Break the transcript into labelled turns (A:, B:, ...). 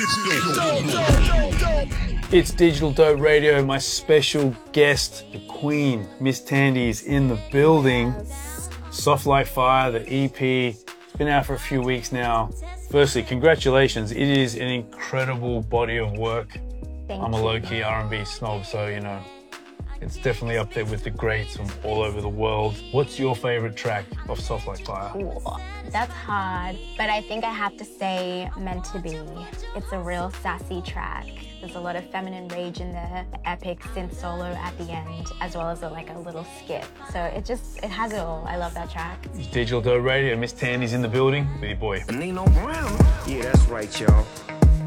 A: It's Digital Dope Radio. My special guest, the Queen, Miss Tandy, is in the building. Soft Like Fire, the EP, it's been out for a few weeks now. Firstly, congratulations. It is an incredible body of work. I'm a low-key R&B snob, so, you know, it's definitely up there with the greats from all over the world. What's your favorite track of Soft Like Fire?
B: Ooh, that's hard, but I think I have to say Meant to Be. It's a real sassy track. There's a lot of feminine rage in there, the epic synth solo at the end, as well as a little skit. So it has it all. I love that track.
A: It's Digital Dope Radio. Miss Tandy's in the building with your boy.
C: Nino Brown. Yeah, that's right, y'all.